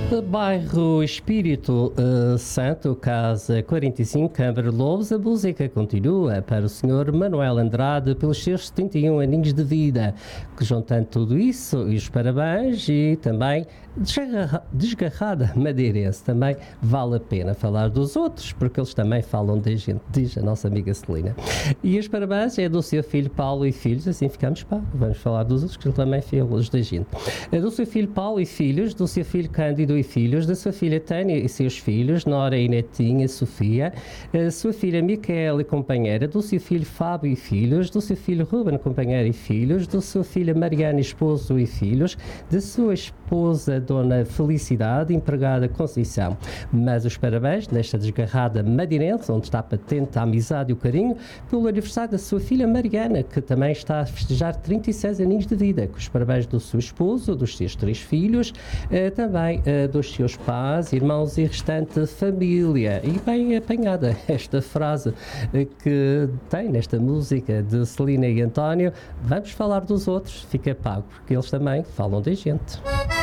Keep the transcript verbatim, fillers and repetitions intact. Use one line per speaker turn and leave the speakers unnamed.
Bairro Espírito uh, Santo, Casa quarenta e cinco, Câmara Lobos. A música continua para o senhor Manuel Andrade pelos seus setenta e um aninhos de vida, que juntando tudo isso e os parabéns e também desgarra, desgarrada madeirense, também vale a pena falar dos outros, porque eles também falam da gente, diz a nossa amiga Celina. E os parabéns é do seu filho Paulo e filhos, assim ficamos pá, vamos falar dos outros que ele também filhos da gente. É do seu filho Paulo e filhos, do seu filho Cândido e filhos, da sua filha Tânia e seus filhos, Nora e Netinha, Sofia, a sua filha Micaela e companheira, do seu filho Fábio e filhos, do seu filho Ruben, companheiro e filhos, da sua filha Mariana, esposo e filhos, da sua esposa Dona Felicidade, empregada Conceição. Mas os parabéns nesta desgarrada madeirense, onde está patente a amizade e o carinho, pelo aniversário da sua filha Mariana, que também está a festejar trinta e seis aninhos de vida, com os parabéns do seu esposo, dos seus três filhos, eh, também eh, dos seus pais, irmãos e restante família. E bem apanhada esta frase eh, que tem nesta música de Celina e António. Vamos falar dos outros, fica pago, porque eles também falam da gente.